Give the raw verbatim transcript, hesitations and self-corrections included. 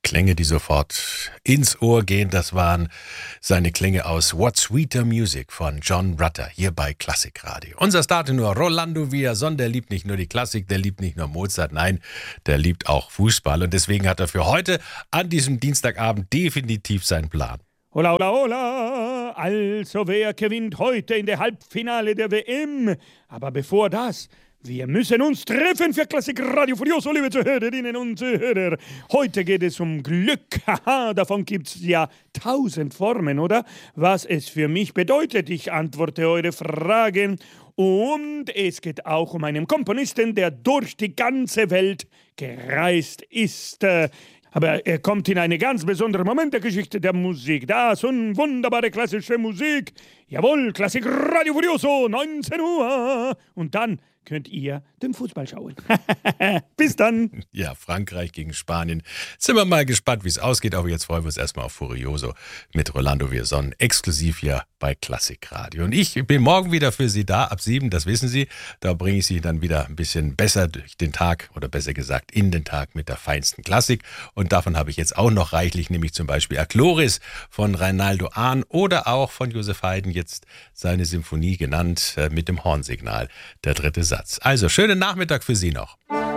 Klänge, die sofort ins Ohr gehen, das waren seine Klänge aus What Sweeter Music von John Rutter, hier bei Klassikradio. Unser Startenor Rolando Villazón, der liebt nicht nur die Klassik, der liebt nicht nur Mozart, nein, der liebt auch Fußball. Und deswegen hat er für heute an diesem Dienstagabend definitiv seinen Plan. Hola, hola, hola. Also, wer gewinnt heute in der Halbfinale der W M? Aber bevor das, wir müssen uns treffen für Klassikradio Furioso, liebe Zuhörerinnen und Zuhörer. Heute geht es um Glück. Haha, davon gibt es ja tausend Formen, oder? Was es für mich bedeutet, ich antworte eure Fragen. Und es geht auch um einen Komponisten, der durch die ganze Welt gereist ist. Aber er kommt in einen ganz besonderen Moment der Geschichte der Musik. Das und wunderbare klassische Musik. Jawohl, Klassikradio Furioso, neunzehn Uhr. Und dann könnt ihr den Fußball schauen. Bis dann. Ja, Frankreich gegen Spanien. Sind wir mal gespannt, wie es ausgeht. Aber jetzt freuen wir uns erstmal auf Furioso mit Rolando Villazón, exklusiv hier bei Klassikradio. Und ich bin morgen wieder für Sie da, ab sieben, das wissen Sie. Da bringe ich Sie dann wieder ein bisschen besser durch den Tag oder besser gesagt in den Tag mit der feinsten Klassik. Und davon habe ich jetzt auch noch reichlich, nämlich zum Beispiel Achloris von Reinaldo Ahn oder auch von Joseph Haydn, jetzt seine Symphonie genannt, mit dem Hornsignal, der dritte Satz. Also, schönen Nachmittag für Sie noch.